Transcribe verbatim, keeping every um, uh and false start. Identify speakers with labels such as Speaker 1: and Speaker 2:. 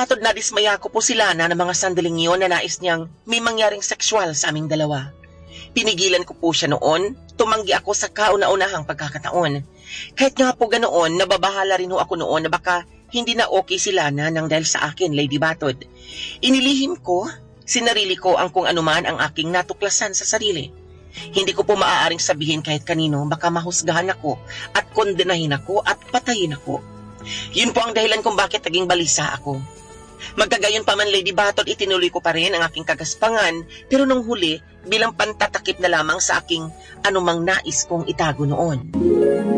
Speaker 1: Batod na dismaya ko po sila na ng mga sandaling yun na nais niyang may mangyaring sexual sa aming dalawa. Pinigilan ko po siya noon, tumanggi ako sa kauna-unahang pagkakataon. Kahit nga po ganoon, nababahala rin ho ako noon na baka hindi na okay sila na nang dahil sa akin, Lady Batod. Inilihim ko, sinarili ko ang kung anuman ang aking natuklasan sa sarili. Hindi ko po maaaring sabihin kahit kanino, baka mahusgahan ako at kondenahin ako at patayin ako. Yun po ang dahilan kung bakit naging balisa ako. Magkagayon pa man, Lady Batod, itinuloy ko pa rin ang aking kagaspangan, pero nung huli, bilang pantatakip na lamang sa aking anumang nais kong itago noon.